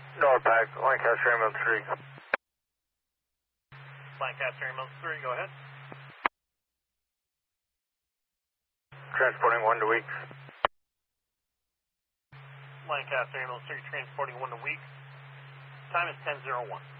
Norpac, Lancaster Ambulance 3. Lancaster Ambulance 3, go ahead. Transporting 1 to Weeks. Lancaster Ambulance 3 transporting 1 to Weeks. Time is 10:01.